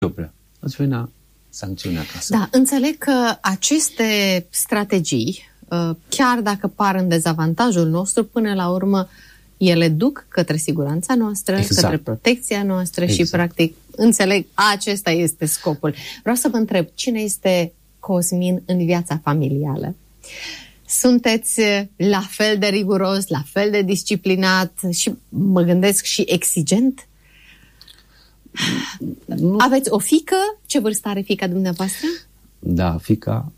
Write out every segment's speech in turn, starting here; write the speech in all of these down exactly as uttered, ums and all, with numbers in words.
oprea. Îți venea sancțiunea acasă. Da, înțeleg că aceste strategii, chiar dacă par în dezavantajul nostru, până la urmă ele duc către siguranța noastră, exact. Către protecția noastră exact. Și, practic, înțeleg, acesta este scopul. Vreau să vă întreb, cine este Cosmin în viața familială? Sunteți la fel de riguros, la fel de disciplinat și, mă gândesc, și exigent? Nu. Aveți o fiică? Ce vârstă are fiica dumneavoastră? Da, fiica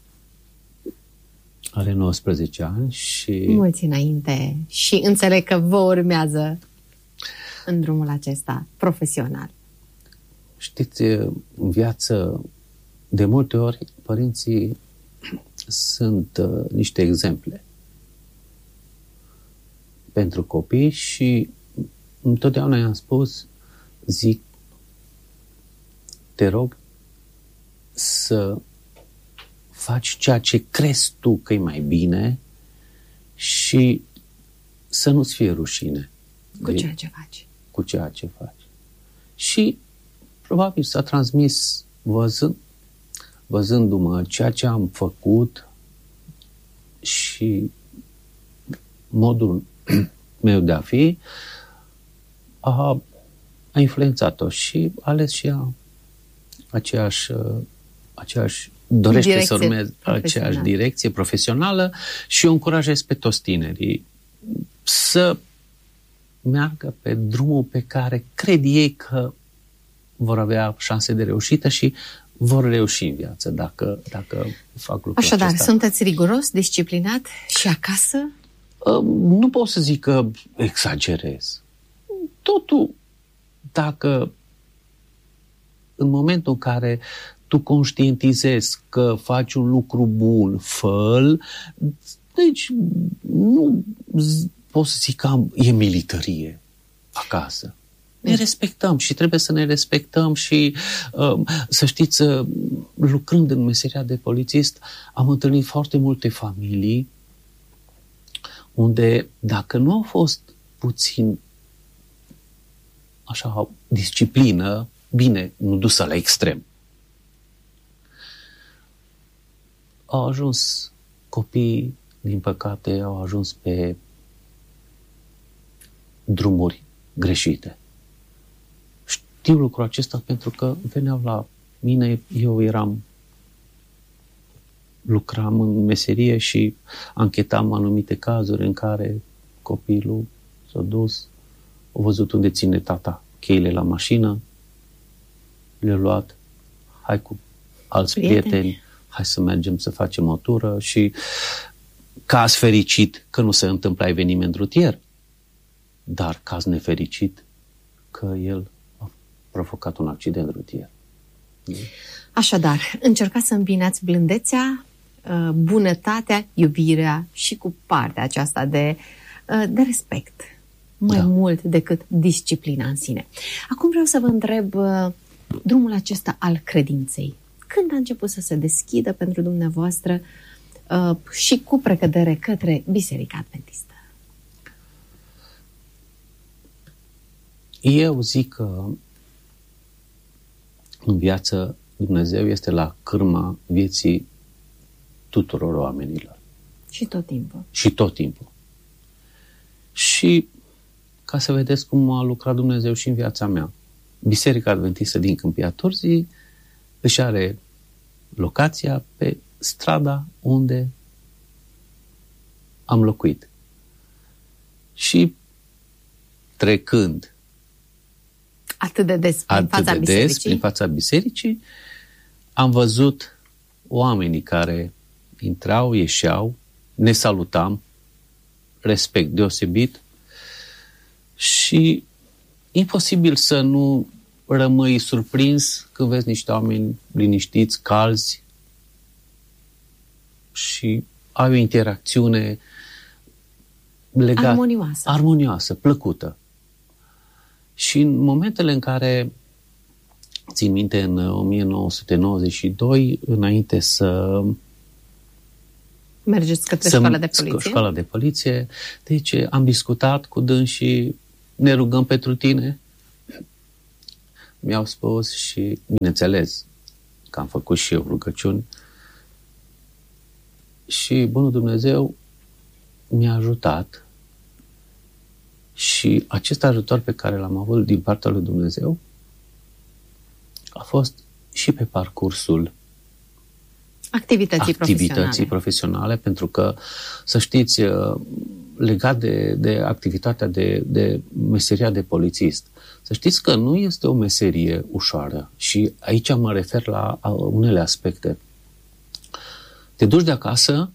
are nouăsprezece ani și... Mulți înainte. Și înțeleg că vă urmează în drumul acesta profesional. Știți, în viață, de multe ori, părinții sunt uh, niște exemple pentru copii și întotdeauna i-am spus, zic, te rog să faci ceea ce crezi tu că e mai bine și să nu-ți fie rușine. Cu ceea ce faci. Cu ceea ce faci. Și probabil s-a transmis văzând, văzându-mă ceea ce am făcut și modul meu de a fi, a, a influențat-o și a ales și ea aceeași, aceeași dorește direcție să urmeze aceeași direcție profesională și o încurajez pe toți tinerii să meargă pe drumul pe care cred ei că vor avea șanse de reușită și vor reuși în viață dacă, dacă fac lucrul Așadar, acesta. Sunteți riguros, disciplinat și acasă? Nu pot să zic că exagerez. Totul, dacă în momentul în care tu conștientizezi că faci un lucru bun, fă-l, deci nu pot să zic că e militarie acasă. Ne respectăm și trebuie să ne respectăm și uh, să știți, uh, lucrând în meseria de polițist, am întâlnit foarte multe familii unde dacă nu au fost puțin așa disciplină, bine, nu dusă la extrem, au ajuns copiii, din păcate, au ajuns pe drumuri greșite. Știu lucrul acesta pentru că veneau la mine, eu eram, lucram în meserie și anchetam anumite cazuri în care copilul s-a dus, a văzut unde ține tata cheile la mașină, le-a luat, hai cu alți prieteni, prieteni hai să mergem să facem o tură și caz fericit că nu se întâmplă eveniment rutier, dar caz nefericit că el a provocat un accident rutier. Așadar, încercați să îmbinați blândețea, bunătatea, iubirea și cu partea aceasta de, de respect, mai da. mult decât disciplina în sine. Acum vreau să vă întreb drumul acesta al credinței. Când a început să se deschidă pentru dumneavoastră și cu precădere către Biserica Adventistă? Eu zic că în viață Dumnezeu este la cârma vieții tuturor oamenilor. Și tot timpul. Și tot timpul. Și ca să vedeți cum a lucrat Dumnezeu și în viața mea. Biserica Adventistă din Câmpia Turzii își are locația pe strada unde am locuit. Și trecând atât de des prin atât fața de bisericii, des prin fața bisericii, am văzut oamenii care intrau, ieșeau, ne salutam, respect deosebit și imposibil să nu rămâi surprins când vezi niște oameni liniștiți, calzi și ai o interacțiune legată, armonioasă. armonioasă, plăcută. Și în momentele în care, țin minte, în o mie nouă sute nouăzeci și doi, înainte să mergeți către școala de poliție? Școala de poliție, deci am discutat cu dânsii, ne rugăm pentru tine. mi-au spus și, bineînțeles, că am făcut și eu rugăciuni și Bunul Dumnezeu mi-a ajutat și acest ajutor pe care l-am avut din partea lui Dumnezeu a fost și pe parcursul activității, activității profesionale. profesionale, pentru că, să știți, legat de, de activitatea de, de meseria de polițist, să știți că nu este o meserie ușoară și aici mă refer la unele aspecte. Te duci de acasă,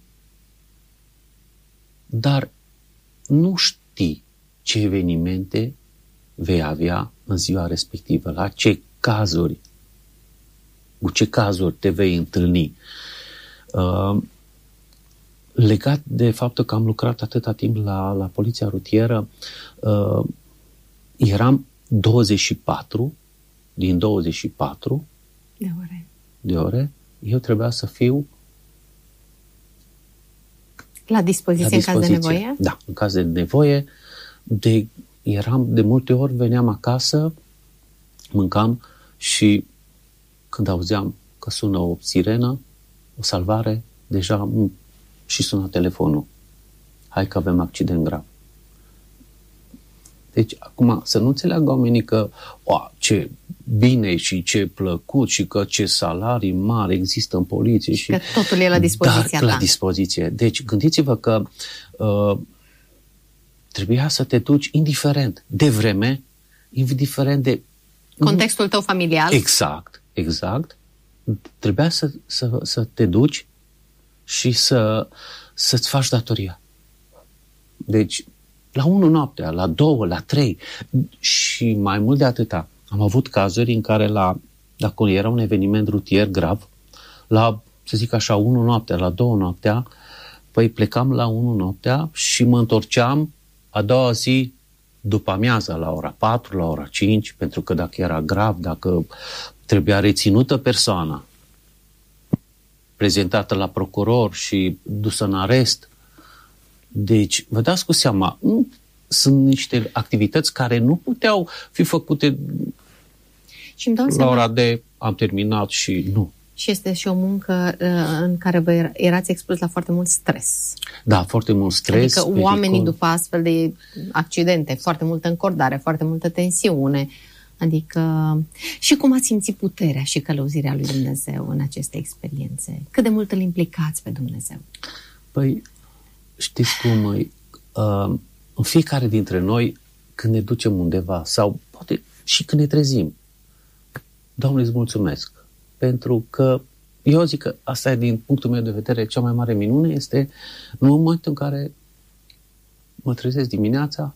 dar nu știi ce evenimente vei avea în ziua respectivă, la ce cazuri, cu ce cazuri te vei întâlni. Uh, legat de faptul că am lucrat atâta timp la, la poliția rutieră, uh, eram douăzeci și patru din douăzeci și patru de ore. de ore, eu trebuia să fiu la dispoziție, la dispoziție în caz de nevoie? Da, în caz de nevoie. De, eram, de multe ori veneam acasă, mâncam și când auzeam că sună o sirenă, o salvare, deja și suna telefonul. Hai că avem accident grav. Deci, acum, să nu înțeleagă oamenii că o, ce bine și ce plăcut și că ce salarii mari există în poliție. Și că totul e la dispoziția dar, ta. la dispoziție. Deci, gândiți-vă că uh, trebuia să te duci indiferent de vreme, indiferent de... contextul tău familial. Exact, exact. Trebuia să, să, să te duci și să, să-ți faci datoria. Deci, la unu noaptea, la două, la trei și mai mult de atâta. Am avut cazuri în care, la, dacă era un eveniment rutier grav, la, să zic așa, unu noaptea, la două noaptea, păi plecam la unu noaptea și mă întorceam a doua zi după amiază, la ora patru, la ora cinci, pentru că dacă era grav, dacă trebuia reținută persoana, prezentată la procuror și dusă în arest. Deci, vă dați cu seama, nu, sunt niște activități care nu puteau fi făcute și îmi dau la seama... ora de am terminat și nu. Și este și o muncă uh, în care vă erați expus la foarte mult stres. Da, foarte mult stres. Adică pericol. Oamenii după astfel de accidente, foarte multă încordare, foarte multă tensiune. Adică și cum ați simțit puterea și călăuzirea lui Dumnezeu în aceste experiențe? Cât de mult îl implicați pe Dumnezeu? Păi, știți cum, uh, în fiecare dintre noi, când ne ducem undeva sau poate și când ne trezim, Doamne, îți mulțumesc. Pentru că eu zic că asta e, din punctul meu de vedere, cea mai mare minune este în momentul în care mă trezesc dimineața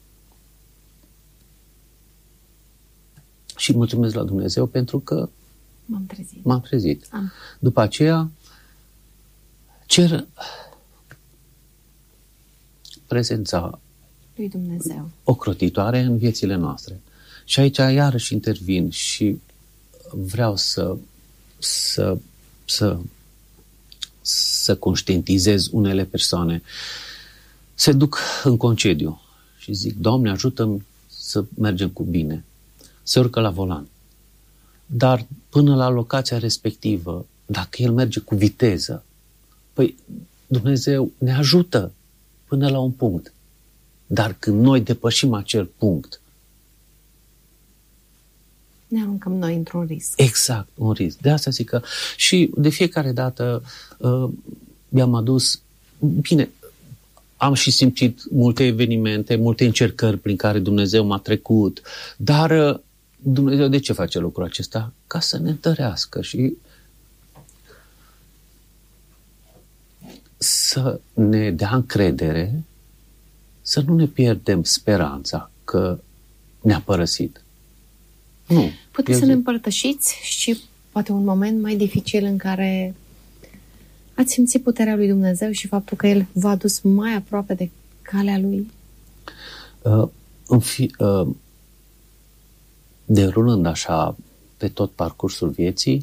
și mulțumesc la Dumnezeu pentru că m-am trezit. M-am trezit. Am. După aceea cer prezența lui Dumnezeu ocrotitoare în viețile noastre. Și aici iarăși intervin și vreau să să, să, să conștientizez unele persoane. Se duc în concediu și zic, Doamne, ajută-mi să mergem cu bine. Se urcă la volan. Dar până la locația respectivă, dacă el merge cu viteză, păi Dumnezeu ne ajută până la un punct. Dar când noi depășim acel punct, ne aruncăm noi într-un risc. Exact, un risc. De asta zic că și de fiecare dată uh, mi-am adus, bine, am și simțit multe evenimente, multe încercări prin care Dumnezeu m-a trecut, dar uh, Dumnezeu de ce face lucrul acesta? Ca să ne întărească și să ne dea încredere, să nu ne pierdem speranța că ne-a părăsit. Nu. Puteți să zic... ne împărtășiți și poate un moment mai dificil în care ați simțit puterea lui Dumnezeu și faptul că El v-a dus mai aproape de calea Lui? Uh, în fi, uh, derulând așa pe tot parcursul vieții,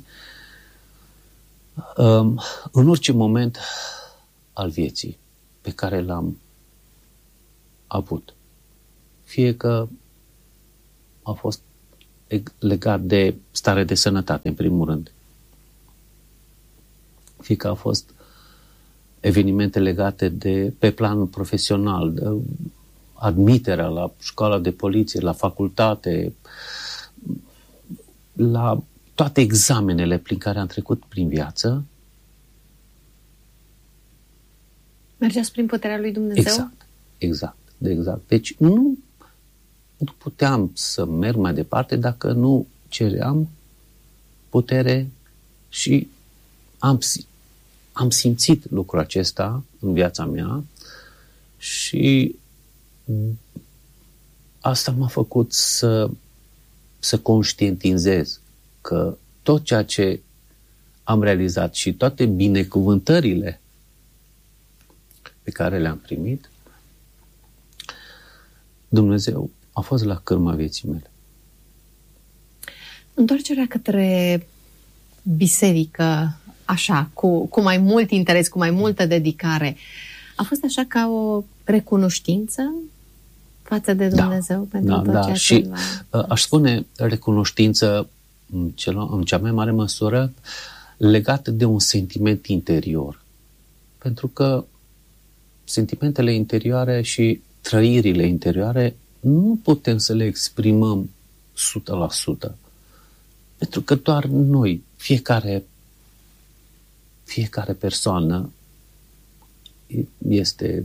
uh, în orice moment al vieții pe care l-am avut, fie că a fost legat de stare de sănătate, în primul rând. Fie că au fost evenimente legate de, pe plan profesional, de admiterea la școala de poliție, la facultate, la toate examenele prin care am trecut prin viață. Mergeați prin puterea lui Dumnezeu? Exact, exact, exact. Deci nu, nu puteam să merg mai departe dacă nu ceream putere și am, am simțit lucrul acesta în viața mea și asta m-a făcut să, să conștientizez că tot ceea ce am realizat și toate binecuvântările pe care le-am primit, Dumnezeu a fost la cârma vieții mele. Întoarcerea către biserică, așa, cu, cu mai mult interes, cu mai multă dedicare, a fost așa ca o recunoștință față de Dumnezeu da, pentru da, tot da. ceea și ce uh, aș spune recunoștință în, cel, în cea mai mare măsură legată de un sentiment interior. Pentru că sentimentele interioare și trăirile interioare nu putem să le exprimăm o sută la sută. Pentru că doar noi, fiecare, fiecare persoană este,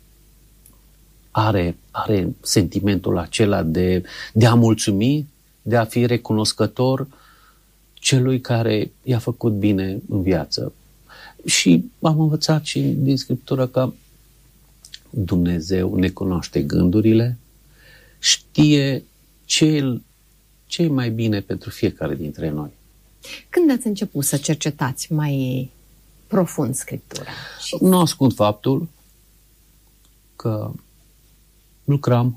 are, are sentimentul acela de, de a mulțumi, de a fi recunoscător celui care i-a făcut bine în viață. Și am învățat și din Scriptură că Dumnezeu ne cunoaște gândurile, știe cel, ce mai bine pentru fiecare dintre noi. Când ați început să cercetați mai profund Scriptura? Nu ascund faptul că lucram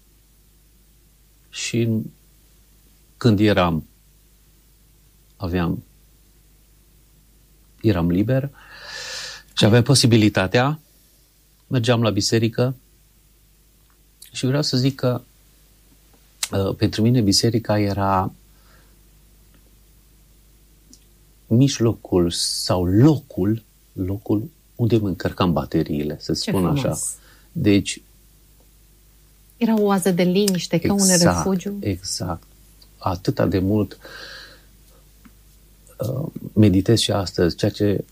și când eram, aveam, eram liber și aveam posibilitatea, mergeam la biserică și vreau să zic că uh, pentru mine biserica era mijlocul sau locul, locul unde îmi încărcam bateriile, să spun așa. Deci era o oază de liniște, exact, ca un refugiu. Exact. Atâta de mult uh, meditez și astăzi ceea ce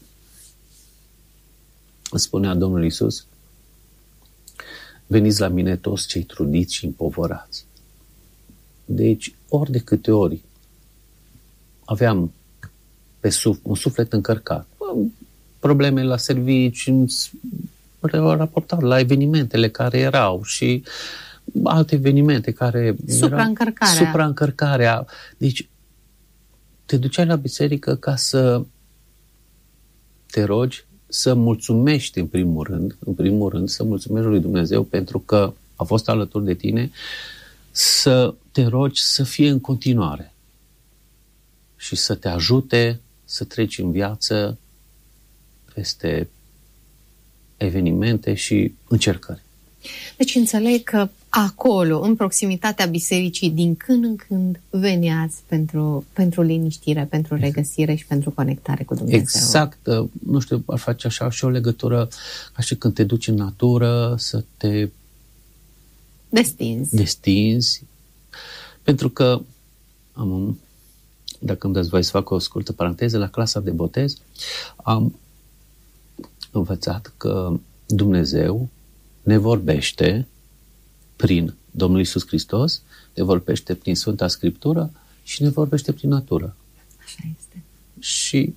spunea Domnul Iisus: veniți la mine toți cei trudiți și împovărați. Deci, ori de câte ori aveam pe suf- un suflet încărcat, probleme la servici, raportat la evenimentele care erau și alte evenimente care supraîncărcarea. erau supraîncărcarea. Deci, te duceai la biserică ca să te rogi, să mulțumești în primul rând, în primul rând, să mulțumești lui Dumnezeu pentru că a fost alături de tine, să te rogi să fie în continuare și să te ajute să treci în viață peste evenimente și încercări. Deci înțeleg că acolo, în proximitatea bisericii, din când în când veniați pentru, pentru liniștire, pentru regăsire și pentru conectare cu Dumnezeu. Exact. Nu știu, ar face așa și o legătură ca și când te duci în natură să te destinzi. destinzi. Pentru că am, dacă îmi dați voie să fac o scurtă paranteză, la clasa de botez am învățat că Dumnezeu ne vorbește prin Domnul Iisus Hristos, ne vorbește prin Sfânta Scriptură și ne vorbește prin natură. Așa este. Și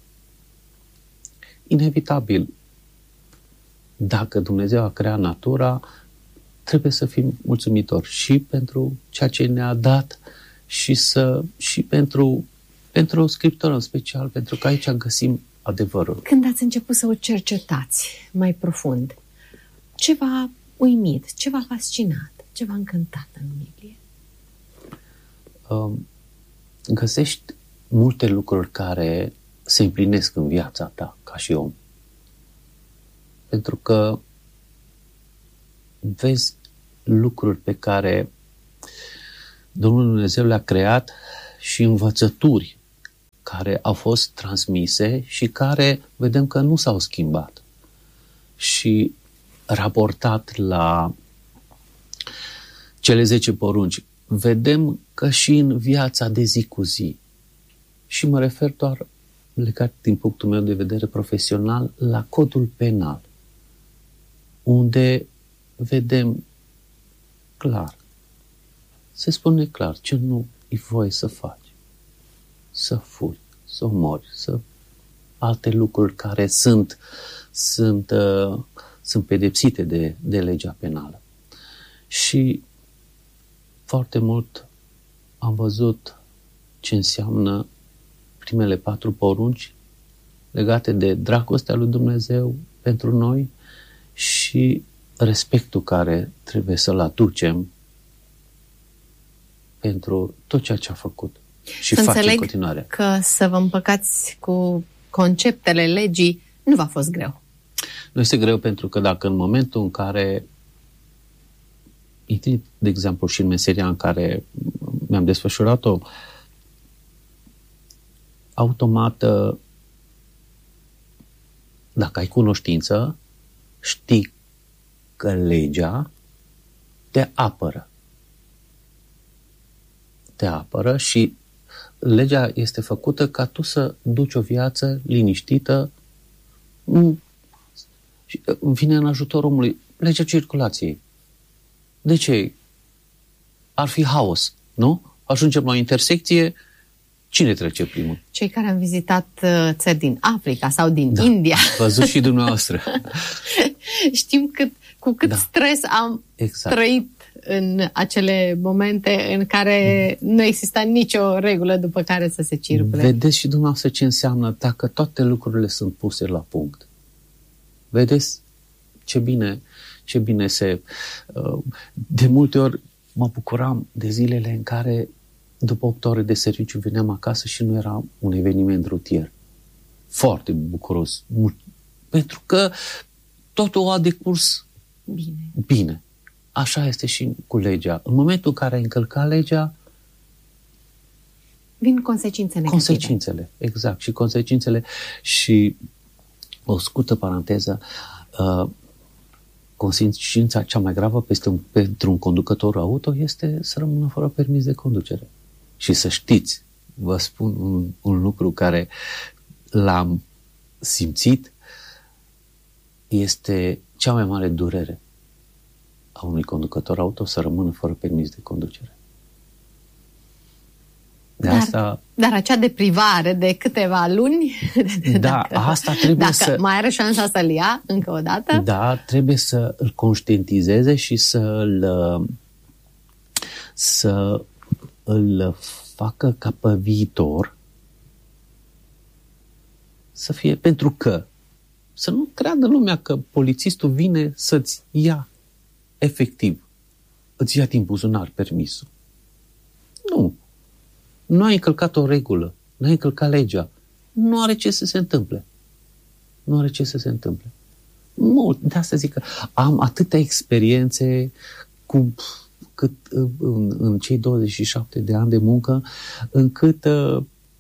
inevitabil, dacă Dumnezeu a creat natura, trebuie să fim mulțumitori și pentru ceea ce ne-a dat și, să, și pentru, pentru Scriptură în special, pentru că aici găsim adevărul. Când ați început să o cercetați mai profund, ce v-a uimit, ce v-a fascinat, ce v-a încântat în Biblie? Um, găsești multe lucruri care se împlinesc în viața ta ca și om. Pentru că vezi lucruri pe care Domnul Dumnezeu le-a creat și învățături care au fost transmise și care vedem că nu s-au schimbat. Și raportat la cele zece porunci, vedem că și în viața de zi cu zi, și mă refer doar legat din punctul meu de vedere profesional la codul penal, unde vedem clar, se spune clar ce nu e voie să faci. Să furi, să omori, să alte lucruri care sunt, sunt, uh, sunt pedepsite de, de legea penală. Și foarte mult am văzut ce înseamnă primele patru porunci legate de dragostea lui Dumnezeu pentru noi și respectul care trebuie să-l aducem pentru tot ceea ce a făcut și face în continuare. Că să vă împăcați cu conceptele legii nu v-a fost greu. Nu este greu pentru că dacă în momentul în care, de exemplu și în meseria în care mi-am desfășurat-o, automat, dacă ai cunoștință, știi că legea te apără. Te apără și legea este făcută ca tu să duci o viață liniștită. Vine în ajutorul omului. Legea circulației. De ce? Ar fi haos, nu? Ajungem la o intersecție, cine trece primul? Cei care am vizitat țări din Africa sau din da, India. Văzut și dumneavoastră. Știm cât, cu cât da. stres am exact. trăit în acele momente în care mm. nu exista nicio regulă după care să se circule. Vedeți și dumneavoastră ce înseamnă dacă toate lucrurile sunt puse la punct. Vedeți ce bine, ce bine se... De multe ori mă bucuram de zilele în care după opt ore de serviciu veneam acasă și nu era un eveniment rutier. Foarte bucuros. Pentru că totul a decurs bine. bine. Așa este și cu legea. În momentul în care ai încălcat legea, vin consecințe negative. Consecințele, exact. Și consecințele și o scurtă paranteză, uh, consecința cea mai gravă peste un, pentru un conducător auto este să rămână fără permis de conducere. Și să știți, vă spun un, un lucru care l-am simțit, este cea mai mare durere a unui conducător auto să rămână fără permis de conducere. De dar, asta, dar acea deprivare de câteva luni... Da, dacă, asta trebuie dacă să... mai are șansa să-l ia încă o dată? Da, trebuie să îl conștientizeze și să-l să îl facă ca pe viitor să fie, pentru că să nu creadă lumea că polițistul vine să-ți ia efectiv, îți ia din buzunar permisul. Nu. Nu ai încălcat o regulă, nu ai încălcat legea. Nu are ce să se întâmple. Nu are ce să se întâmple. Mult. De asta zic că am atâtea experiențe cu, cât, în, în cei douăzeci și șapte de ani de muncă, încât uh,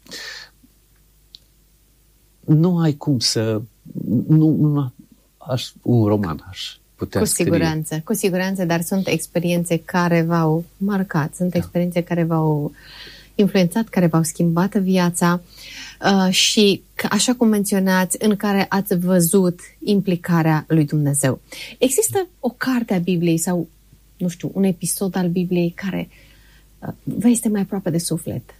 nu ai cum să... Nu, nu aș, un roman aș putea Cu scrie. siguranță, cu siguranță, dar sunt experiențe care v-au marcat, sunt da. experiențe care v-au influențat, care v-au schimbat viața uh, și, așa cum menționați, în care ați văzut implicarea lui Dumnezeu. Există o carte a Bibliei sau, nu știu, un episod al Bibliei care uh, vă este mai aproape de suflet?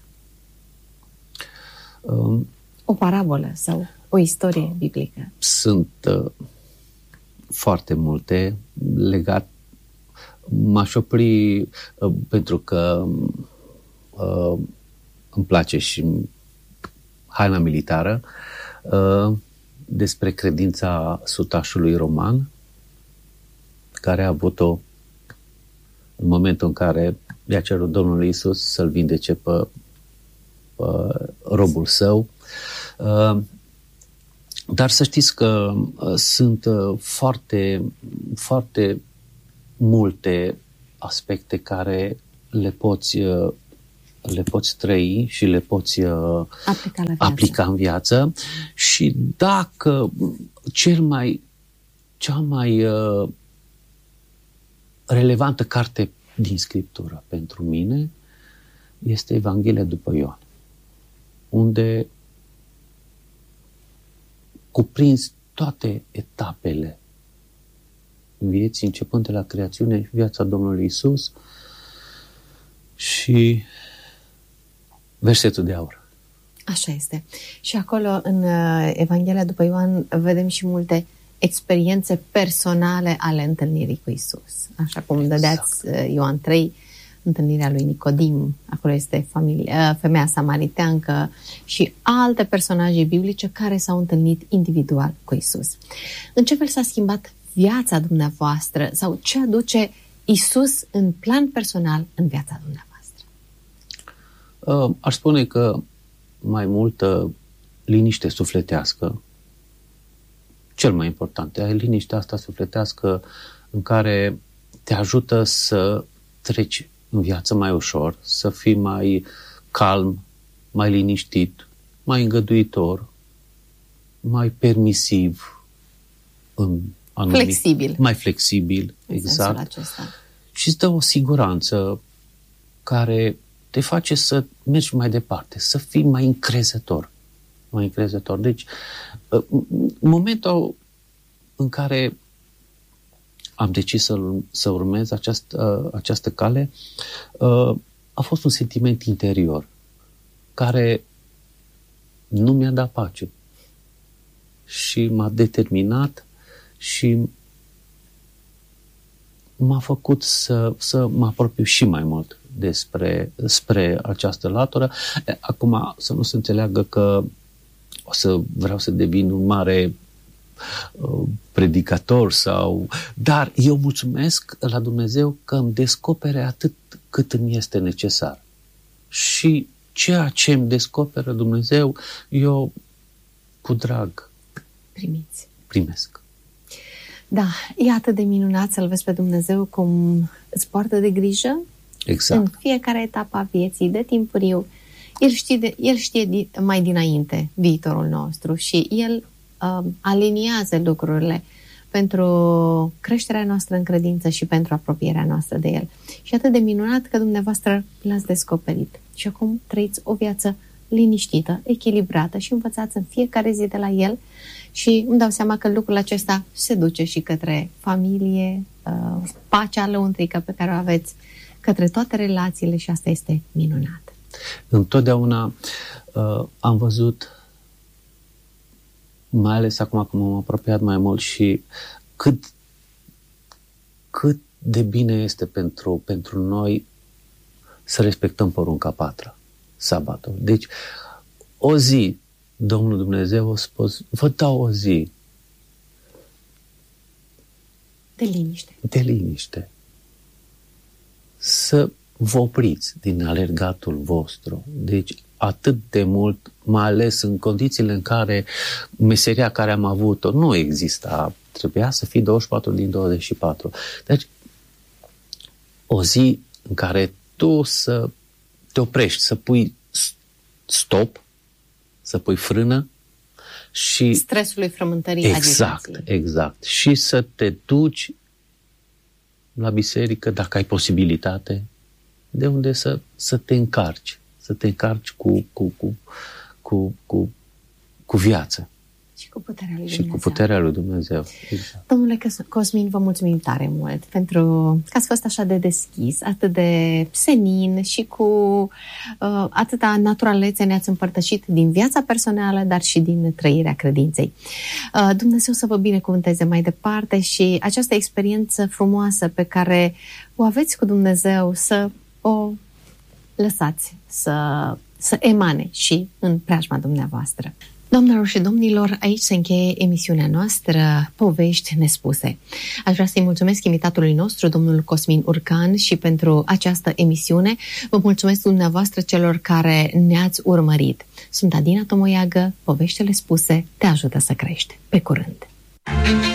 Um, o parabolă sau o istorie biblică? Sunt uh, foarte multe legat. M-aș opri uh, pentru că uh, îmi place și haina militară, uh, despre credința sutașului roman, care a avut-o în momentul în care i-a cerut Domnului Iisus să-l vindece pe, pe robul său. Uh, dar să știți că uh, sunt uh, foarte, foarte multe aspecte care le poți, le poți trăi și le poți aplica, la aplica în viață. Și dacă cel mai, cea mai uh, relevantă carte din Scriptură pentru mine este Evanghelia după Ioan, unde cuprins toate etapele vieții, începând de la creațiune, viața Domnului Iisus și versetul de aur. Așa este. Și acolo, în Evanghelia după Ioan, vedem și multe experiențe personale ale întâlnirii cu Iisus. Așa cum exact. Dădeați Ioan trei, întâlnirea lui Nicodim, acolo este familia, femeia samariteancă și alte personaje biblice care s-au întâlnit individual cu Iisus. În ce fel s-a schimbat viața dumneavoastră sau ce aduce Iisus în plan personal în viața dumneavoastră? Uh, aș spune că mai multă liniște sufletească, cel mai important, e liniștea asta sufletească în care te ajută să treci în viață mai ușor, să fii mai calm, mai liniștit, mai îngăduitor, mai permisiv, în anumit, flexibil. mai flexibil, în exact. Și îți dă o siguranță care te face să mergi mai departe, să fii mai încrezător. Mai încrezător. Deci, momentul în care am decis să, să urmez această, această cale, a fost un sentiment interior care nu mi-a dat pace și m-a determinat și m-a făcut să, să mă apropiu și mai mult despre spre această latură. Acum să nu se înțeleagă că o să vreau să devin un mare uh, predicator sau... Dar eu mulțumesc la Dumnezeu că îmi descopere atât cât îmi este necesar. Și ceea ce îmi descoperă Dumnezeu, eu cu drag Primiți. primesc. Da, e atât de minunat să-L vezi pe Dumnezeu cum îți poartă de grijă exact. În fiecare etapă a vieții, de timpuriu. El știe, de, el știe mai dinainte viitorul nostru și El uh, aliniază lucrurile pentru creșterea noastră în credință și pentru apropierea noastră de El. Și atât de minunat că dumneavoastră L-ați descoperit. Și acum trăiți o viață liniștită, echilibrată și învățați în fiecare zi de la El și îmi dau seama că lucrul acesta se duce și către familie, uh, pacea lăuntrică pe care o aveți, către toate relațiile și asta este minunat. Întotdeauna uh, am văzut, mai ales acum că m-am apropiat mai mult și cât, cât de bine este pentru, pentru noi să respectăm porunca patra, sabatul. Deci, o zi, Domnul Dumnezeu a spus, vă dau o zi de liniște. De liniște. Să vă opriți din alergatul vostru. Deci, atât de mult, mai ales în condițiile în care meseria care am avut-o nu exista. Trebuia să fii douăzeci și patru din douăzeci și patru. Deci, o zi în care tu să te oprești, să pui stop, să pui frână și... Stresului, frământării, exact, agitației. Exact. Și să te duci la biserică, dacă ai posibilitate, de unde să, să te încarci. Să te încarci cu, cu, cu, cu, cu, cu viață. Și cu puterea lui și Dumnezeu. cu puterea lui Dumnezeu. Exact. Domnule Cosmin, vă mulțumim tare mult pentru că ați fost așa de deschis, atât de senin și cu uh, atâta naturalețe ne-ați împărtășit din viața personală, dar și din trăirea credinței. Uh, Dumnezeu să vă binecuvânteze mai departe și această experiență frumoasă pe care o aveți cu Dumnezeu să o lăsați să, să emane și în preajma dumneavoastră. Doamnelor și domnilor, aici se încheie emisiunea noastră Povești Nespuse. Aș vrea să-i mulțumesc invitatului nostru, domnul Cosmin Urcan, și pentru această emisiune. Vă mulțumesc dumneavoastră celor care ne-ați urmărit. Sunt Adina Tomoiagă, Poveștile Spuse te ajută să crești. Pe curând!